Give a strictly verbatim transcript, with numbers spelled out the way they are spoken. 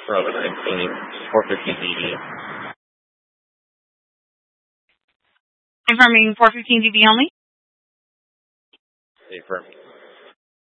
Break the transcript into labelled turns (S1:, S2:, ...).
S1: Robin, I believe. four fifteen D B.
S2: Confirming four fifteen D B only?
S1: Confirming.